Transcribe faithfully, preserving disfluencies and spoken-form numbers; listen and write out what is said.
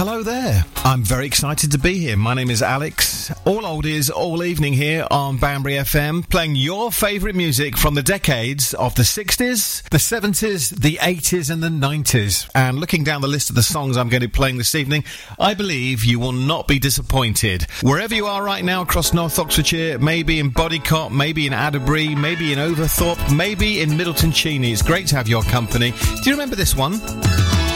hello there. I'm very excited to be here. My name is Alex. All oldies, all evening here on Banbury F M, playing your favourite music from the decades of the sixties, the seventies, the eighties and the nineties. And looking down the list of the songs I'm going to be playing this evening, I believe you will not be disappointed. Wherever you are right now across North Oxfordshire, maybe in Bodycott, maybe in Atterbury, maybe in Overthorpe, maybe in Middleton Cheney, it's great to have your company. Do you remember this one?